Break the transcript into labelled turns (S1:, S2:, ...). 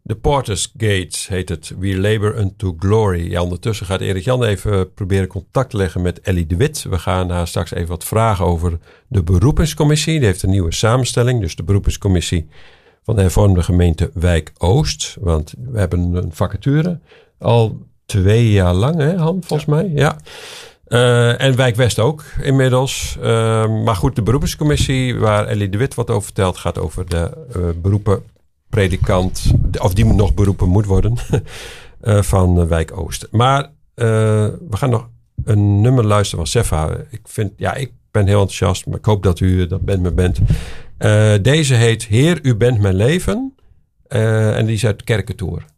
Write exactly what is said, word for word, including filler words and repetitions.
S1: De Porters Gate heet het. We Labor Unto Glory. Ja, ondertussen gaat Erik-Jan even proberen contact te leggen met Ellie de Wit. We gaan haar straks even wat vragen over de beroepingscommissie. Die heeft een nieuwe samenstelling. Dus de beroepingscommissie van de hervormde gemeente Wijk Oost. Want we hebben een vacature al twee jaar lang, hè Han, volgens ja. mij. Ja. Uh, en Wijk West ook inmiddels. Uh, maar goed, de beroepingscommissie waar Ellie de Wit wat over vertelt, gaat over de uh, beroepen predikant, of die nog beroepen moet worden, uh, van Wijk Oost. Maar uh, we gaan nog een nummer luisteren van Sefa. Ik vind, ja, ik ben heel enthousiast, maar ik hoop dat u dat bent me bent. Uh, deze heet Heer, u bent mijn leven. Uh, en die is uit Kerkentoer.